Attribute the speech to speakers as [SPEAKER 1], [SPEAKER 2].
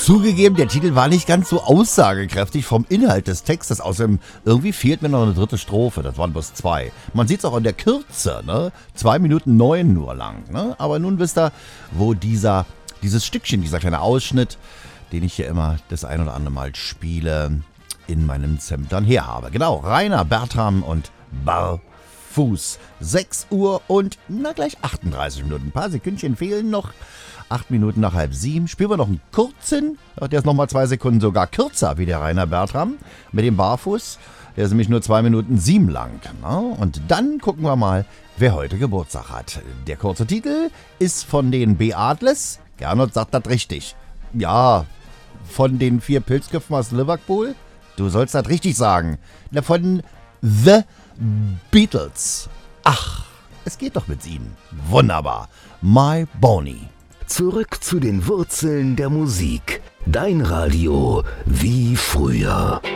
[SPEAKER 1] Zugegeben, der Titel war nicht ganz so aussagekräftig vom Inhalt des Textes. Außerdem, irgendwie fehlt mir noch eine dritte Strophe. Das waren bloß 2. Man sieht es auch an der Kürze, ne? 2 Minuten 9 nur lang, ne? Aber nun wisst ihr, wo dieses Stückchen, dieser kleine Ausschnitt, den ich hier immer das ein oder andere Mal spiele, in meinem Zemptern her habe. Genau, Rainer Bertram und Barfuß. 6 Uhr und gleich 38 Minuten. Ein paar Sekündchen fehlen noch. 8 Minuten nach 6:30. Spielen wir noch einen kurzen. Der ist nochmal 2 Sekunden sogar kürzer wie der Rainer Bertram mit dem Barfuß. Der ist nämlich nur 2 Minuten 7 lang. Und dann gucken wir mal, wer heute Geburtstag hat. Der kurze Titel ist von den Beatles. Gernot sagt das richtig. Ja, von den 4 Pilzköpfen aus Liverpool. Du sollst das richtig sagen. Von The Beatles. Ach, es geht doch mit ihnen. Wunderbar. My Boney.
[SPEAKER 2] Zurück zu den Wurzeln der Musik. Dein Radio wie früher.